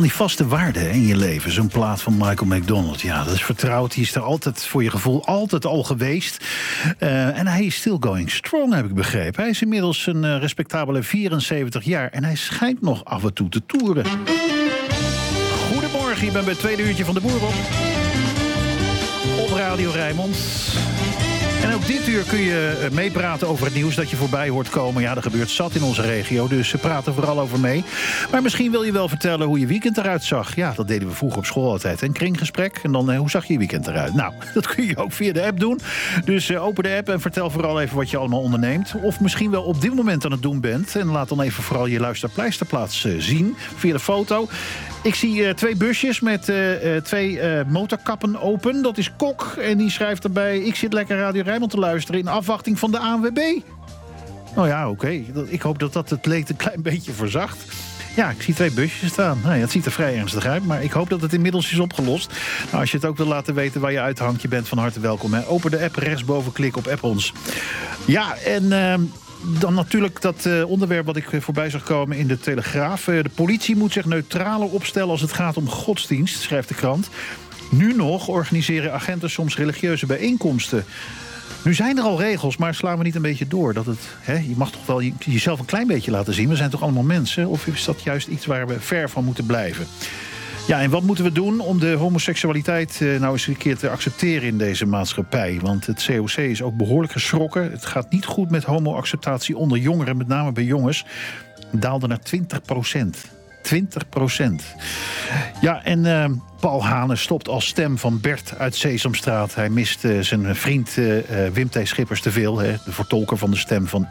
van die vaste waarden in je leven. Zo'n plaat van Michael McDonald. Ja, dat is vertrouwd. Die is er altijd, voor je gevoel, altijd al geweest. En hij is still going strong, heb ik begrepen. Hij is inmiddels een respectabele 74 jaar. En hij schijnt nog af en toe te toeren. Goedemorgen, je bent bij het tweede uurtje van de Boer op Radio Rijnmond. En ook dit uur kun je meepraten over het nieuws dat je voorbij hoort komen. Ja, er gebeurt zat in onze regio, dus praat er vooral over mee. Maar misschien wil je wel vertellen hoe je weekend eruit zag. Ja, dat deden we vroeger op school altijd. Een kringgesprek en dan hoe zag je weekend eruit? Nou, dat kun je ook via de app doen. Dus open de app en vertel vooral even wat je allemaal onderneemt. Of misschien wel op dit moment aan het doen bent. En laat dan even vooral je luisterpleisterplaats zien via de foto. Ik zie 2 busjes met 2 motorkappen open. Dat is Kok en die schrijft erbij: ik zit lekker Radio Rijnmond te luisteren in afwachting van de ANWB. Nou ja, oké. Ik hoop dat het leed een klein beetje verzacht. Ja, ik zie 2 busjes staan. Nou ja, het ziet er vrij ernstig uit, maar ik hoop dat het inmiddels is opgelost. Nou, als je het ook wil laten weten waar je uithangt, je bent van harte welkom. Hè. Open de app, rechtsboven klik op app ons. Ja, en dan natuurlijk dat onderwerp wat ik voorbij zag komen in de Telegraaf. De politie moet zich neutraler opstellen als het gaat om godsdienst, schrijft de krant. Nu nog organiseren agenten soms religieuze bijeenkomsten. Nu zijn er al regels, maar slaan we niet een beetje door? Dat je mag toch wel jezelf een klein beetje laten zien. We zijn toch allemaal mensen? Of is dat juist iets waar we ver van moeten blijven? Ja, en wat moeten we doen om de homoseksualiteit nou eens een keer te accepteren in deze maatschappij? Want het COC is ook behoorlijk geschrokken. Het gaat niet goed met homoacceptatie onder jongeren, met name bij jongens. Het daalde naar 20%. 20%. Ja, en Paul Hane stopt als stem van Bert uit Sesamstraat. Hij mist zijn vriend Wim T. Schippers te veel. De vertolker van de stem van